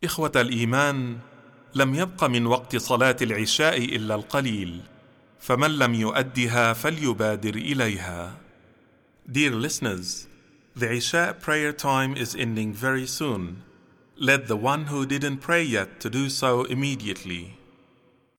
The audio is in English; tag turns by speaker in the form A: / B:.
A: إخوة الإيمان، لم يبق من وقت صلاة العشاء إلا القليل، فمن لم يؤدها فليبادر إليها. Dear listeners, the Isha prayer time is ending very soon. Let the one who didn't pray yet to do so immediately.